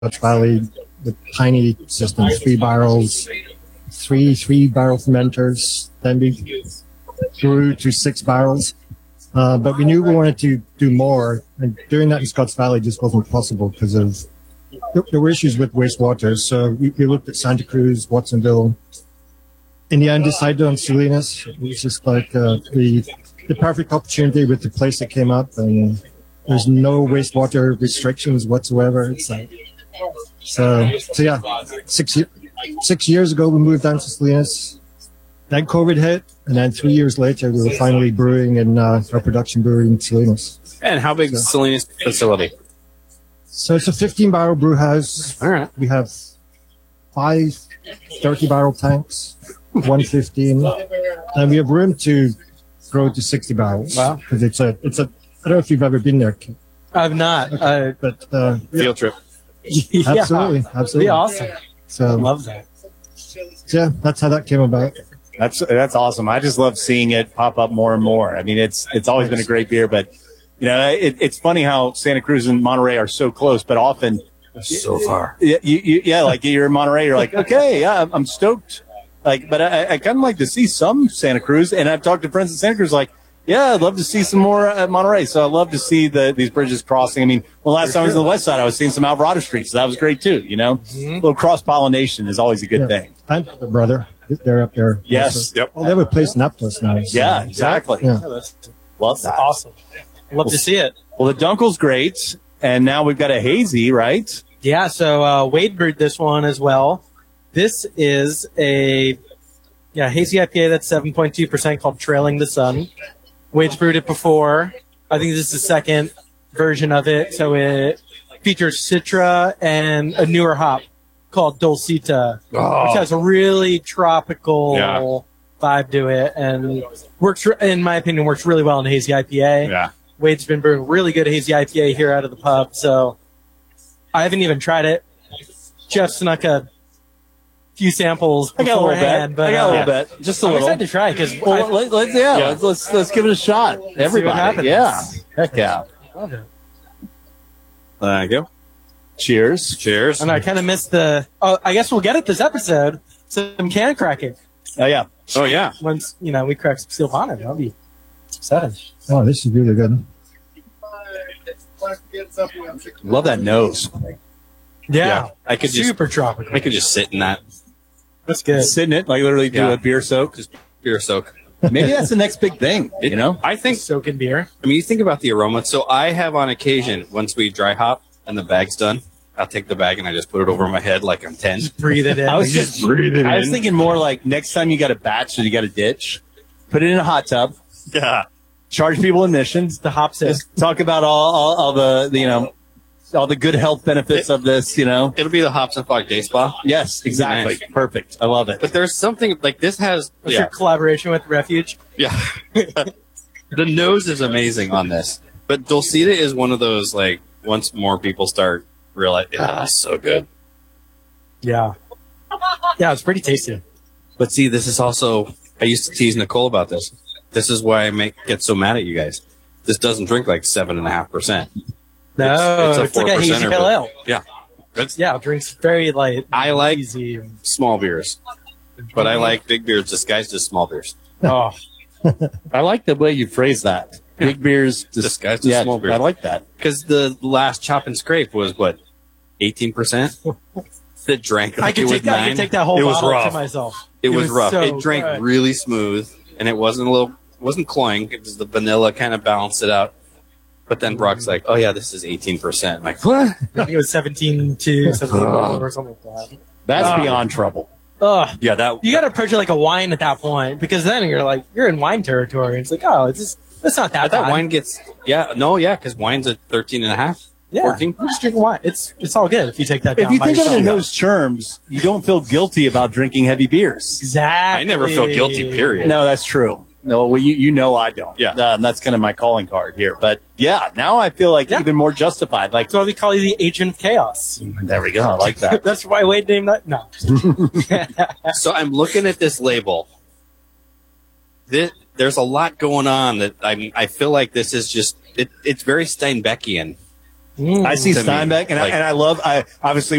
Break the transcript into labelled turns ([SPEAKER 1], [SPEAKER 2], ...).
[SPEAKER 1] Scotch Valley with tiny systems, three barrel fermenters. Then we grew to 6 barrels. But we knew we wanted to do more, and doing that in Scotts Valley just wasn't possible because there were issues with wastewater. So we looked at Santa Cruz, Watsonville. In the end, decided on Salinas. It was just like the perfect opportunity with the place that came up, and there's no wastewater restrictions whatsoever. It's like, so yeah, 6 years ago we moved down to Salinas. Then COVID hit, and then 3 years later, we were finally brewing in our production brewery in Salinas.
[SPEAKER 2] And how big is the Salinas facility?
[SPEAKER 1] So it's a 15-barrel brew house.
[SPEAKER 2] All right.
[SPEAKER 1] We have 5 30-barrel tanks, 115, and we have room to grow to 60 barrels.
[SPEAKER 3] Wow.
[SPEAKER 1] Because it's a. I don't know if you've ever been there.
[SPEAKER 3] I've not.
[SPEAKER 1] Okay. But
[SPEAKER 2] Field trip.
[SPEAKER 3] Yeah.
[SPEAKER 1] Absolutely.
[SPEAKER 3] Be awesome.
[SPEAKER 1] So
[SPEAKER 3] Love that.
[SPEAKER 1] yeah, that's how that came about.
[SPEAKER 4] That's awesome. I just love seeing it pop up more and more. I mean, it's always been a great beer, but you know, it's funny how Santa Cruz and Monterey are so close, but often
[SPEAKER 2] So far.
[SPEAKER 4] Yeah, like you're in Monterey, you're like, okay, yeah, I'm stoked. Like, but I kind of like to see some Santa Cruz, and I've talked to friends in Santa Cruz, like, yeah, I'd love to see some more at Monterey. So I love to see these bridges crossing. I mean, well, last time I was on the west side, I was seeing some Alvarado Street, so that was great too. You know, a little cross pollination is always a good thing.
[SPEAKER 1] And the brother, they're up there.
[SPEAKER 4] Yes.
[SPEAKER 1] Also.
[SPEAKER 2] Yep.
[SPEAKER 1] Well, they have a place in Upton now. So.
[SPEAKER 4] Yeah, exactly.
[SPEAKER 1] Yeah.
[SPEAKER 4] Love that.
[SPEAKER 3] Awesome. Love to see it.
[SPEAKER 4] Well, the Dunkel's great, and now we've got a hazy, right?
[SPEAKER 3] Yeah, so Wade brewed this one as well. This is a hazy IPA that's 7.2% called Trailing the Sun. Wade's brewed it before. I think this is the second version of it. So it features Citra and a newer hop called Dulcita, which has a really tropical vibe to it, and works, in my opinion, works really well in a hazy IPA.
[SPEAKER 4] Yeah.
[SPEAKER 3] Wade's been brewing really good hazy IPA here out of the pub, so I haven't even tried it. Jeff snuck a few samples beforehand.
[SPEAKER 4] I got a little bit. Just a
[SPEAKER 3] I'm
[SPEAKER 4] little.
[SPEAKER 3] excited to try because
[SPEAKER 4] Well, let's give it a shot. Everybody.
[SPEAKER 3] happens.
[SPEAKER 4] Yeah. Heck yeah.
[SPEAKER 3] love it.
[SPEAKER 2] Thank you.
[SPEAKER 4] Cheers.
[SPEAKER 2] Cheers.
[SPEAKER 3] And I kind of missed the. Oh, I guess we'll get it this episode. Some can cracking.
[SPEAKER 4] Oh, yeah.
[SPEAKER 2] Oh, yeah.
[SPEAKER 3] Once we crack some steel pond, that'll be exciting.
[SPEAKER 1] Oh, this is really good.
[SPEAKER 4] Love that nose.
[SPEAKER 3] Yeah,
[SPEAKER 2] I could just
[SPEAKER 3] super tropical.
[SPEAKER 2] I could just sit in that.
[SPEAKER 3] That's good.
[SPEAKER 4] Sit in it, like literally do a beer soak.
[SPEAKER 2] Just beer soak.
[SPEAKER 4] Maybe that's the next big thing, you know?
[SPEAKER 2] I think,
[SPEAKER 3] Soaking beer.
[SPEAKER 2] I mean, you think about the aroma. So I have on occasion, once we dry hop and the bag's done, I'll take the bag and I just put it over my head like I'm 10.
[SPEAKER 3] Breathe it in.
[SPEAKER 4] I was just
[SPEAKER 2] breathe it
[SPEAKER 4] I was thinking more like next time you got a batch or you got a ditch, put it in a hot tub, charge people admissions,
[SPEAKER 3] the hop sip.
[SPEAKER 4] just talk about all the all the good health benefits of this, It'll
[SPEAKER 2] be the Hops and Fog Day Spa.
[SPEAKER 4] Yes, exactly.
[SPEAKER 2] Nice.
[SPEAKER 4] Perfect. I love it.
[SPEAKER 2] But there's something like this has.
[SPEAKER 3] What's your collaboration with Refuge?
[SPEAKER 2] Yeah. The nose is amazing on this. But Dulcita is one of those, like, once more people start realizing, so good.
[SPEAKER 3] Yeah. Yeah, it's pretty tasty.
[SPEAKER 2] But see, this is also, I used to tease Nicole about this. This is why I get so mad at you guys. This doesn't drink like 7.5%.
[SPEAKER 3] No, it's like a
[SPEAKER 2] 4%
[SPEAKER 3] hazy
[SPEAKER 2] or
[SPEAKER 3] pale ale.
[SPEAKER 2] Yeah.
[SPEAKER 3] Yeah, it drinks very light.
[SPEAKER 2] I like
[SPEAKER 3] easy.
[SPEAKER 2] small beers, but I like big beers disguised as small beers.
[SPEAKER 3] Oh,
[SPEAKER 4] I like the way you phrase that. Big beers
[SPEAKER 2] Disguised as small beers.
[SPEAKER 4] I like that.
[SPEAKER 2] Because the last Chop and Scrape was, what, 18%? That drank like
[SPEAKER 3] I could
[SPEAKER 2] it was
[SPEAKER 3] take that. I
[SPEAKER 2] 9.
[SPEAKER 3] could take that whole
[SPEAKER 2] It was
[SPEAKER 3] bottle
[SPEAKER 2] rough.
[SPEAKER 3] to myself.
[SPEAKER 2] It was rough.
[SPEAKER 3] so
[SPEAKER 2] It drank
[SPEAKER 3] good.
[SPEAKER 2] really smooth, and it wasn't cloying because the vanilla kind of balanced it out. But then Brock's like, "Oh yeah, this is 18%." I'm like, what?
[SPEAKER 3] I think it was 17 to 17 or something like that.
[SPEAKER 4] That's beyond trouble.
[SPEAKER 3] Ugh.
[SPEAKER 2] Yeah, that
[SPEAKER 3] You got to approach it like a wine at that point, because then you're in wine territory. It's like, oh, it's not that
[SPEAKER 2] that
[SPEAKER 3] bad.
[SPEAKER 2] wine gets because wine's at 13.5.
[SPEAKER 3] Yeah,
[SPEAKER 2] 14.
[SPEAKER 3] we're just drinking wine. It's all good if you take that down.
[SPEAKER 4] If you
[SPEAKER 3] by
[SPEAKER 4] think of it
[SPEAKER 3] yourself.
[SPEAKER 4] in those terms, you don't feel guilty about drinking heavy beers.
[SPEAKER 3] Exactly.
[SPEAKER 2] I never feel guilty. Period.
[SPEAKER 4] No, that's true. No, well, you know I don't.
[SPEAKER 2] Yeah.
[SPEAKER 4] That's kind of my calling card here. But yeah, now I feel like even more justified. Like,
[SPEAKER 3] That's why we call you the agent of chaos.
[SPEAKER 4] there we go. I like that.
[SPEAKER 3] That's why Wade named that. No.
[SPEAKER 2] So I'm looking at this label. There's a lot going on that I feel like this is just it's very Steinbeckian.
[SPEAKER 4] I see
[SPEAKER 2] To me,
[SPEAKER 4] Steinbeck, and
[SPEAKER 2] like-
[SPEAKER 4] I love. I obviously